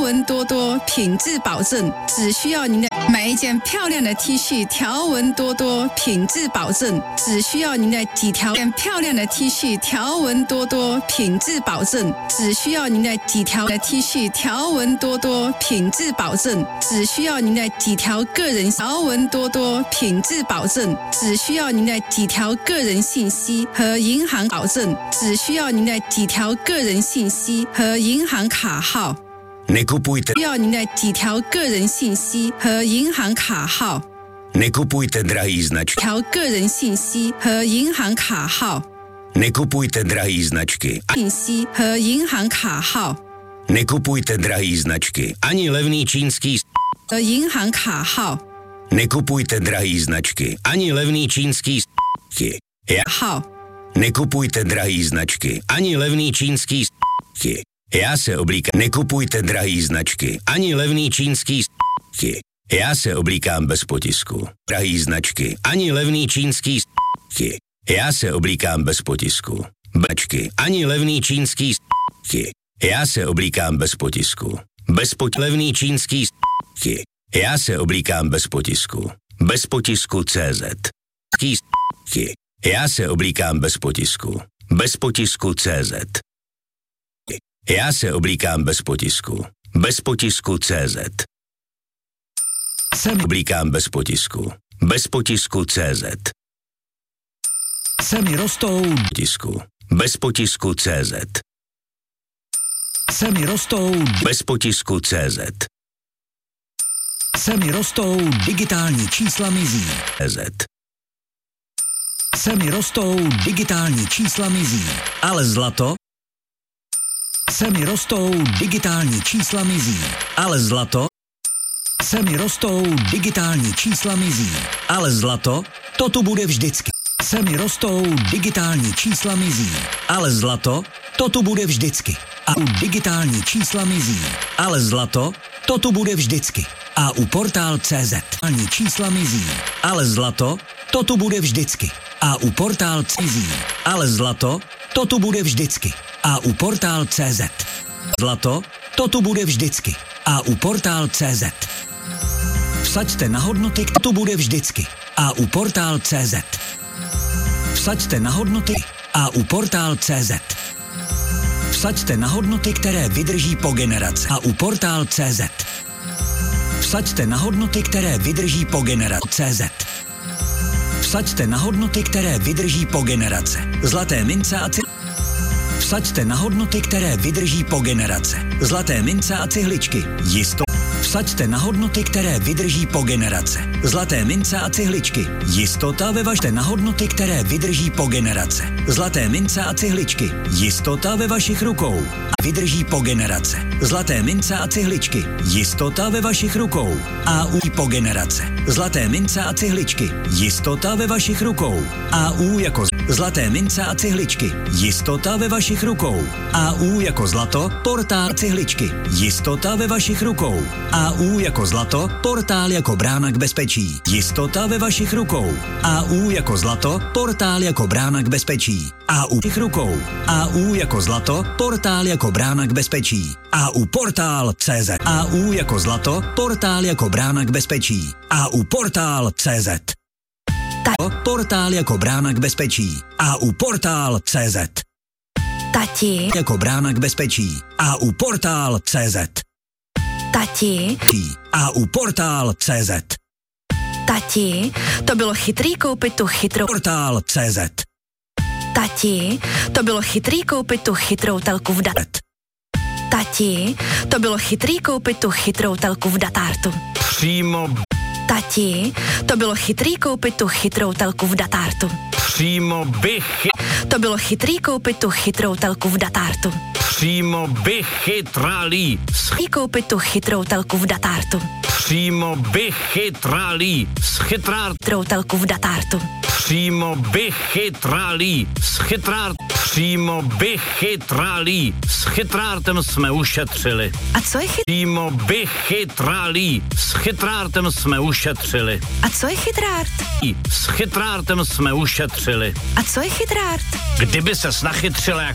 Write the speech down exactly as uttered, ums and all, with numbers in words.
纹多多，品质保证，只需要您的买一件漂亮的 T 恤，条纹多多，品质保证，只需要您的几条漂亮的 T 恤，条纹多多，品质保证，只需要您的几条的 T 恤，条纹多多，品质保证，只需要您的几条个人条纹多多，品质保证，只需要您的几条个人信息和银行保证，只需要您的几条个人信息和银行卡号。 Nekupujte. 需要您的几条个人信息和银行卡号。 Nekupujte drahý značky. 条个人信息和银行卡号。 Nekupujte drahý značky. 信息和银行卡号。 Nekupujte drahý značky. Ani levný čínský. 和银行卡号。 Nekupujte drahý značky. Ani levný čínský. Ja. 号。 Nekupujte drahý značky. Ani levný čínský. Já se oblíkám. Nekupujte drahý značky. Ani levný čínský. Já se oblíkám bez potisku. Drahý značky. Ani levný čínský. Já se oblíkám bez potisku. Bačky. Ani levný čínský. Já se oblíkám bez potisku. Bez pot... Levný čínský. Já se oblíkám bez potisku. Bez potisku C Z. Já se oblíkám bez potisku. Bez potisku C Z. Já se oblíkám bez potisku. Bez potisku C Z. Sem oblíkám bez potisku. Bez potisku C Z. Semi rostou potisku. Bez potisku C Z. Semi rostou bez potisku C Z. Semi rostou digitální čísla mizí. C Z. Semi rostou digitální čísla mizí. Ale zlato? Semi rostou digitální čísla mizí. Ale zlato? Semi rostou digitální čísla mizí. Ale zlato? To tu bude vždycky. Semi rostou digitální čísla mizí. Ale zlato? To tu bude vždycky. A u digitální čísla mizí. Ale zlato? To tu bude vždycky. A u portál tečka cé zet ani čísla mizí. Ale zlato? To tu bude vždycky. A u portál tečka mizí. Ale zlato? To tu bude vždycky. A u portál tečka cé zet. Zlato? To tu bude vždycky. A u portál tečka cé zet. Vsaďte na hodnoty, to tu bude vždycky. A u portál tečka cé zet. Vsaďte na hodnoty a u portál tečka cé zet. Vsaďte na hodnoty, které vydrží po generace. A u portál tečka cé zet. Vsaďte na hodnoty, které vydrží po generace. C Z. Vsaďte na hodnoty, které vydrží po generace. Zlaté mince a cihličky. Vsaďte na hodnoty, které vydrží po generace. Zlaté mince a cihličky. Jisto. Vsaďte na hodnoty, které vydrží po generace. Zlaté mince a cihličky. Jistota ve vašich na hodnoty, které vydrží po generace. Zlaté mince a cihličky. Jistota ve vašich rukou. A vydrží po generace. Zlaté mince a cihličky. Jistota ve vašich rukou. A u po generace. Zlaté mince a cihličky. Jistota ve vašich rukou. A U jako zlaté mince a cihličky. Jistota ve vašich rukou. A U jako zlato. Portál cihličky. Jistota ve vašich rukou. A U jako zlato, portál jako brána k bezpečí. Jistota ve vašich rukou. A U jako zlato, portál jako brána k bezpečí. A U vašich rukou. A U jako zlato, portál jako brána k bezpečí. A U portál tečka cé zet. A U jako zlato, portál jako brána k bezpečí. A U portál tečka cé zet. Portál jako brána k bezpečí. A U portál tečka cé zet. Tati. Jako brána k bezpečí. A U portál tečka cé zet. Tati. A U portál tečka cé zet. Tati, to bylo chytrý koupit tu chytrou... Portál tečka cé zet. Tati, to bylo chytrý koupit tu chytrou telku v dat... Tati, to bylo chytrý koupit tu chytrou telku v datártu. Přímo... Tati, to bylo chytrý koupit tu chytrou telku v datártu. Přímo bych... To bylo chytrý koupit tu chytrou telku v datártu. Přímo vychytralý. Chytrý koupit tu chytrou telku v datártu. Přímo vychytralý. Schytrár. Chytrou telku v datártu. Přímo vychytralý. Schytrár. Přímo vychytralý. S chytrártem jsme ušetřili. A co je chytrý? Přímo vychytralý. S chytrártem jsme ušetřili. A co je chytrárt? S chytrártem jsme ušetřili. A co je chytrárt? Kdyby ses nachytřila jak